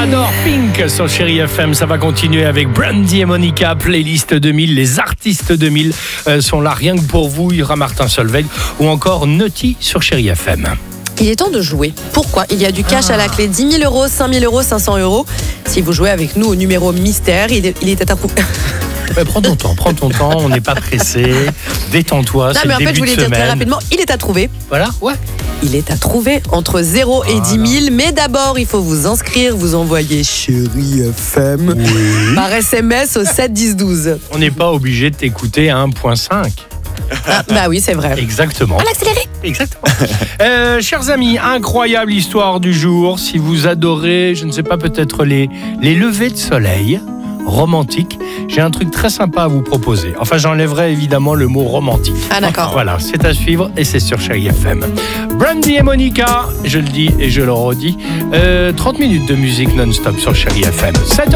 J'adore Pink sur Chérie FM. Ça va continuer avec Brandy et Monica, playlist 2000. Les artistes 2000 sont là rien que pour vous. Il y aura Martin Solveig ou encore Naughty sur Chérie FM. Il est temps de jouer. Pourquoi ? Il y a du cash à la clé, 10 000 euros, 5 000 euros, 500 euros. Si vous jouez avec nous au numéro mystère, il est à vous. Prends ton temps, on n'est pas pressé. Détends-toi, Non, c'est mais le en fait, je début voulais de dire très semaine. rapidement, il est à trouver. Voilà, ouais. Il est à trouver entre 0 et 10 000. Mais d'abord, il faut vous inscrire, vous envoyer Chérie FM par SMS au 7 10 12. On n'est pas obligé de t'écouter à 1.5. Ah, bah oui, c'est vrai. Exactement. À l'accéléré. Exactement. Chers amis, incroyable histoire du jour. Si vous adorez, je ne sais pas, peut-être les levées de soleil romantiques, j'ai un truc très sympa à vous proposer. Enfin, j'enlèverai évidemment le mot romantique. Ah d'accord. Voilà, c'est à suivre et c'est sur Chérie FM. Brandy et Monica, je le dis et je le redis, 30 minutes de musique non-stop sur Chérie FM. 7h